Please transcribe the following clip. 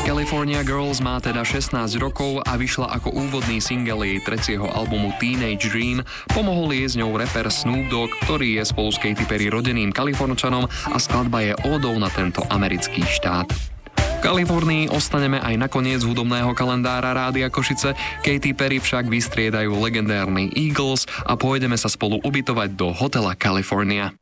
California Girls má teda 16 rokov a vyšla ako úvodný single jej tretieho albumu Teenage Dream. Pomohol jej s ňou rapper Snoop Dogg, ktorý je spolu s Katy Perry rodeným Kalifornčanom a skladba je ódou na tento americký štát. V Kalifornii ostaneme aj na koniec hudobného kalendára Rádia Košice. Katy Perry však vystriedajú legendárny Eagles a pôjdeme sa spolu ubytovať do hotela California.